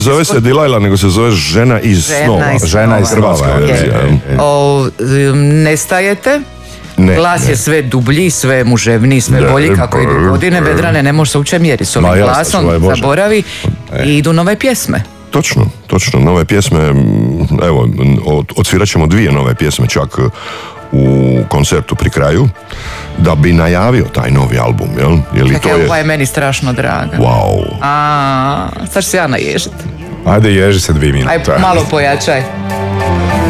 Zove se Dilajla, nego se zove Žena iz snova. Žena iz snova. Hrvatska verzija. Nestajete. Ne, Glas je sve dublji, sve muževniji, sve bolji kako idu godine. Vedrane ne može se uopće mjeriti s ovim glasom, zaboravi i idu nove pjesme. Točno, nove pjesme, evo, odsvirat ćemo 2 nove pjesme čak u koncertu pri kraju, da bi najavio taj novi album, jel? Čekaj, ova je meni strašno draga. Wow. Sad ću se ja naježiti. Ajde, ježi se 2 minute. Aj, malo pojačaj.